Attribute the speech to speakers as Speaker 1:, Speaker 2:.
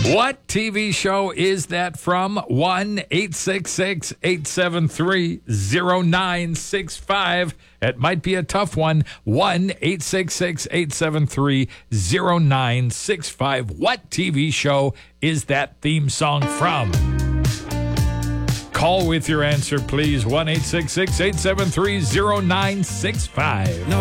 Speaker 1: What TV show is that from? 1-866-873-0965. It might be a tough one. 1-866-873-0965. What TV show is that theme song from? Call with your answer, please. 1-866-873-0965.